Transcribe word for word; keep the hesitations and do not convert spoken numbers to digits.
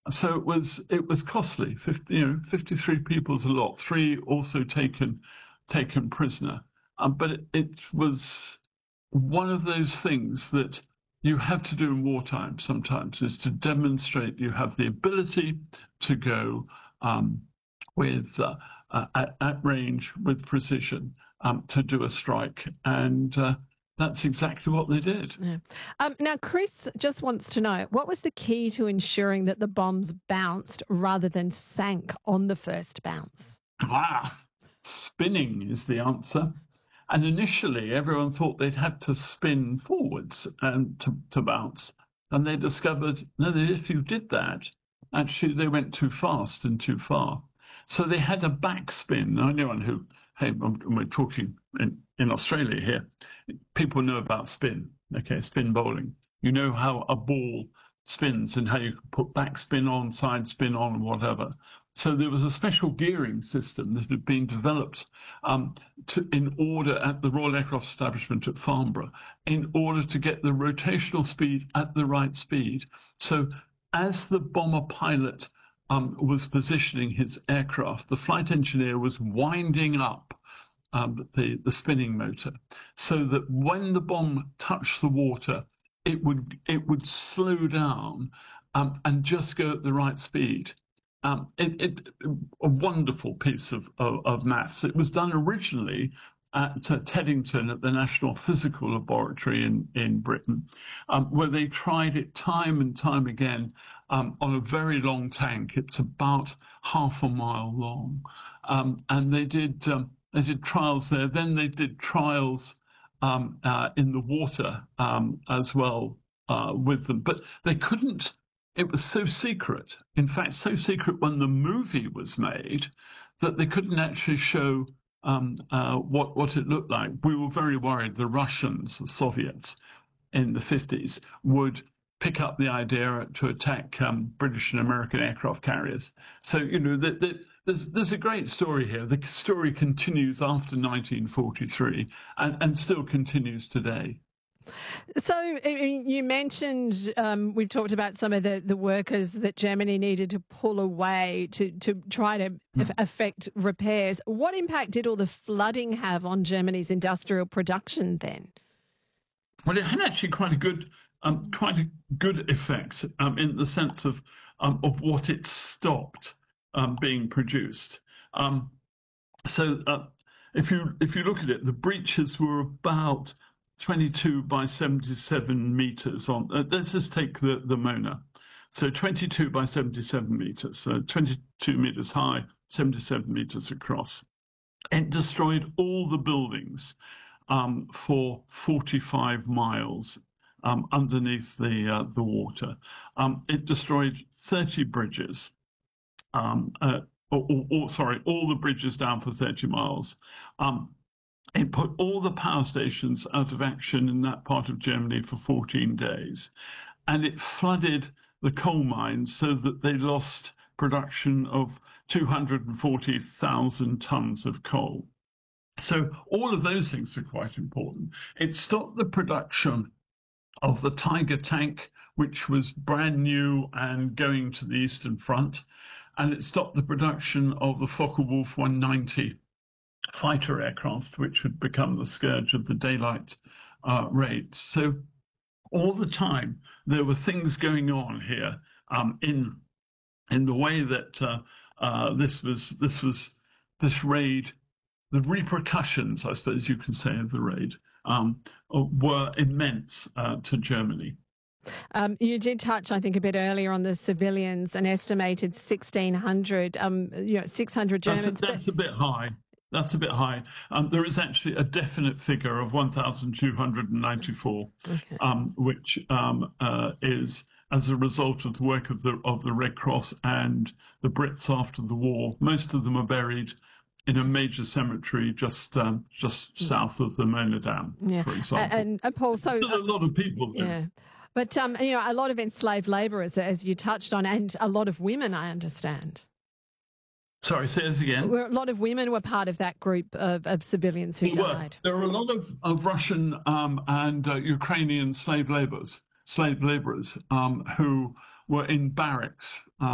So it was it was costly. fifty, you know, fifty-three people is a lot. Three also taken taken prisoner. Um, but it, it was one of those things that you have to do in wartime sometimes, is to demonstrate you have the ability to go um, with uh, uh, at, at range with precision um, to do a strike. And uh, that's exactly what they did. Yeah. Um, now, Chris just wants to know, what was the key to ensuring that the bombs bounced rather than sank on the first bounce? Ah, spinning is the answer. And initially, everyone thought they'd have to spin forwards and to, to bounce. And they discovered, no, that if you did that, actually they went too fast and too far. So they had a backspin. Anyone who, hey, we're talking in, in Australia here, people know about spin, okay, spin bowling. You know how a ball spins and how you can put backspin on, side spin on, and whatever. So there was a special gearing system that had been developed um, to, in order at the Royal Aircraft Establishment at Farnborough, in order to get the rotational speed at the right speed. So as the bomber pilot um, was positioning his aircraft, the flight engineer was winding up um, the, the spinning motor so that when the bomb touched the water, it would it would slow down um, and just go at the right speed. Um, it, it, a wonderful piece of, of, of maths. It was done originally at uh, Teddington at the National Physical Laboratory in, in Britain, um, where they tried it time and time again um, on a very long tank. It's about half a mile long. Um, and they did, um, they did trials there. Then they did trials um, uh, in the water um, as well uh, with them. But they couldn't. It was so secret, in fact, so secret when the movie was made that they couldn't actually show um, uh, what, what it looked like. We were very worried the Russians, the Soviets in the fifties, would pick up the idea to attack um, British and American aircraft carriers. So, you know, the, the, there's, there's a great story here. The story continues after nineteen forty-three and, and still continues today. So you mentioned, um, we've talked about some of the, the workers that Germany needed to pull away to, to try to mm. affect repairs. What impact did all the flooding have on Germany's industrial production then? Well, it had actually quite a good, um, quite a good effect um, in the sense of um, of what it stopped um, being produced. Um, so uh, if you if you look at it, the breaches were about twenty-two by seventy-seven meters on. Uh, let's just take the, the Mona. So twenty-two by seventy-seven meters, so twenty-two meters high, seventy-seven meters across. It destroyed all the buildings um, for forty-five miles um, underneath the uh, the water. Um, it destroyed thirty bridges. Um, uh, or, or, or, sorry, all the bridges down for thirty miles. Um, It put all the power stations out of action in that part of Germany for fourteen days. And it flooded the coal mines so that they lost production of two hundred forty thousand tons of coal. So all of those things are quite important. It stopped the production of the Tiger tank, which was brand new and going to the Eastern Front. And it stopped the production of the Focke-Wulf one ninety fighter aircraft, which had become the scourge of the daylight uh, raids. So all the time there were things going on here um, in in the way that uh, uh, this was this was this raid. The repercussions, I suppose you can say, of the raid um, were immense uh, to Germany. Um, you did touch, I think, a bit earlier on the civilians, an estimated sixteen hundred, um, you know, six hundred Germans. That's a, that's but... a bit high. That's a bit high. Um, there is actually a definite figure of one thousand two hundred ninety-four, okay. um, which um, uh, is as a result of the work of the of the Red Cross and the Brits after the war. Most of them are buried in a major cemetery just um, just south of the Mona Dam, yeah. for example. And, and Paul, so still a lot of people there. Yeah. But, um, you know, a lot of enslaved labourers, as you touched on, and a lot of women, I understand. Sorry, say this again. A lot of women were part of that group of, of civilians who there died. Were. There were a lot of, of Russian um, and uh, Ukrainian slave labourers, slave labourers um, who were in barracks. Um,